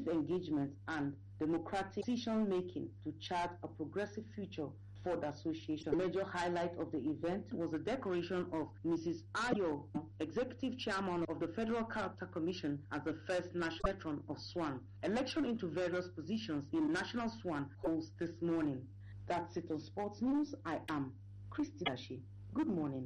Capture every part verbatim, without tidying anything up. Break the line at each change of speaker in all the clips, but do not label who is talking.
inclusive engagement, and democratic decision-making to chart a progressive future for the association. The major highlight of the event was the decoration of Missus Ayo, Executive Chairman of the Federal Character Commission, as the first national veteran of SWAN. Election into various positions in National SWAN holds this morning. That's it on Sports News. I am Christy Dashi. Good morning.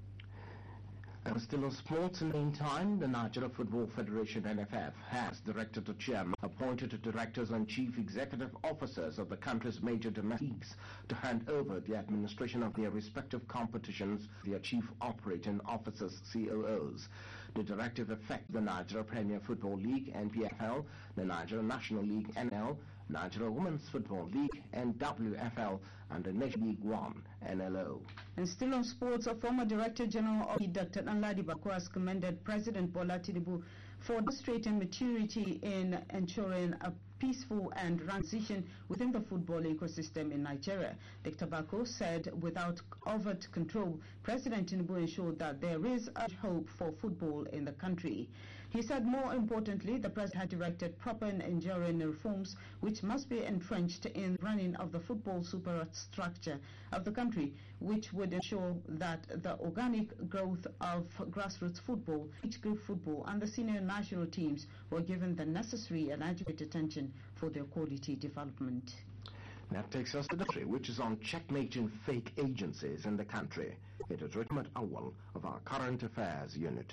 And still on sports, in the meantime, the Nigeria Football Federation N F F has directed the chairman, appointed directors and chief executive officers of the country's major domestic leagues to hand over the administration of their respective competitions to their chief operating officers, C O Os. The directive affects the Nigeria Premier Football League, N P F L, the Nigeria National League, N L, Nigeria Women's Football League, and W F L, and the National League One, N L O.
And still on sports, a former Director General of Doctor Danladi Bako has commended President Bola Tinubu for demonstrating maturity in ensuring a peaceful and transition within the football ecosystem in Nigeria. Doctor Bako said without overt control, President Tinubu ensured that there is a hope for football in the country. He said more importantly, the President had directed proper and enduring reforms which must be entrenched in running of the football superstructure of the country, which would ensure that the organic growth of grassroots football, each group football, and the senior national teams were given the necessary and adequate attention for their quality development.
That takes us to the country, which is on checkmating fake agencies in the country. It is Rikmat Awal of our Current Affairs unit.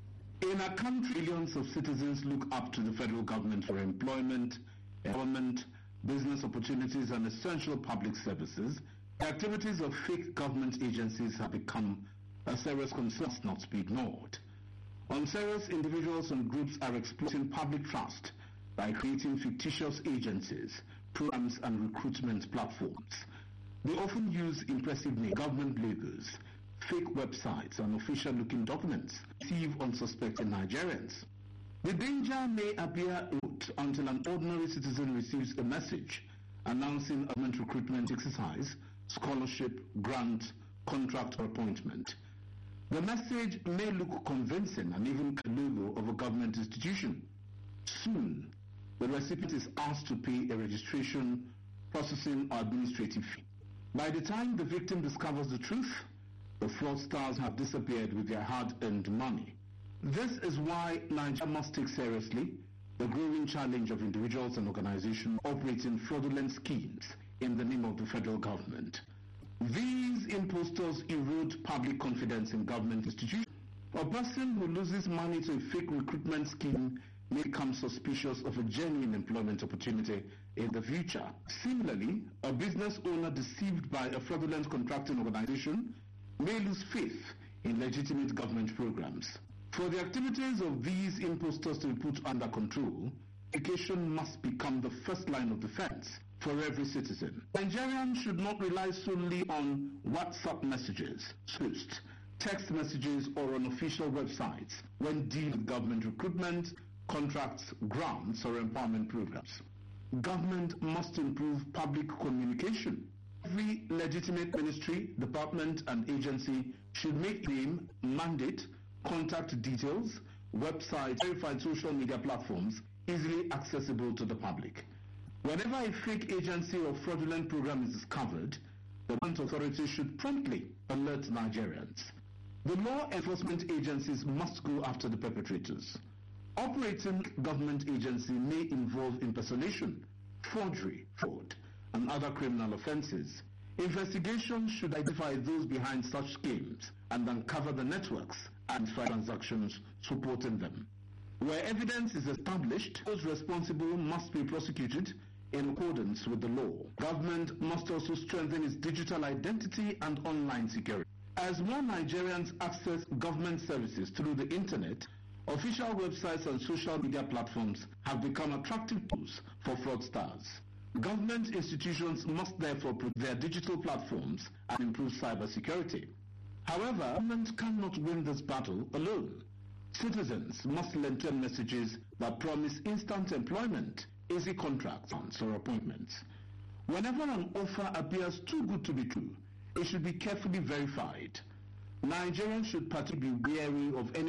In a country, millions of citizens look up to the federal government for employment, employment, business opportunities, and essential public services. The activities of fake government agencies have become a serious concern not to be ignored. On serious, individuals and groups are exploiting public trust by creating fictitious agencies, programs, and recruitment platforms. They often use impressive name, government logos, fake websites, and official-looking documents to deceive unsuspecting Nigerians. The danger may appear remote until an ordinary citizen receives a message announcing a government recruitment exercise, scholarship, grant, contract, or appointment. The message may look convincing and even the logo of a government institution. Soon, the recipient is asked to pay a registration, processing, or administrative fee. By the time the victim discovers the truth, the fraudsters have disappeared with their hard-earned money. This is why Nigeria must take seriously the growing challenge of individuals and organizations operating fraudulent schemes in the name of the federal government. These impostors erode public confidence in government institutions. A person who loses money to a fake recruitment scheme may become suspicious of a genuine employment opportunity in the future. Similarly, a business owner deceived by a fraudulent contracting organization may lose faith in legitimate government programs. For the activities of these impostors to be put under control, education must become the first line of defense for every citizen. Nigerians should not rely solely on WhatsApp messages, posts, text messages, or on official websites when dealing with government recruitment, contracts, grants, or empowerment programs. Government must improve public communication. Every legitimate ministry, department, and agency should make name, mandate, contact details, website, verified social media platforms easily accessible to the public. Whenever a fake agency or fraudulent program is discovered, the government authorities should promptly alert Nigerians. The law enforcement agencies must go after the perpetrators. Operating government agency may involve impersonation, forgery, fraud, and other criminal offenses. Investigations should identify those behind such schemes and uncover the networks and transactions supporting them. Where evidence is established, those responsible must be prosecuted in accordance with the law. Government must also strengthen its digital identity and online security. As more Nigerians access government services through the internet, official websites and social media platforms have become attractive tools for fraudsters. Government institutions must therefore protect their digital platforms and improve cybersecurity. However, government cannot win this battle alone. Citizens must learn to messages that promise instant employment, easy contracts, or appointments. Whenever an offer appears too good to be true, it should be carefully verified. Nigerians should particularly be wary of any